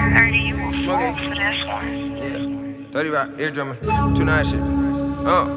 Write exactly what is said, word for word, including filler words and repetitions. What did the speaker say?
thirty, you a fool for this one. Yeah. thirty rock, ear drumming, two nine shit. Uh.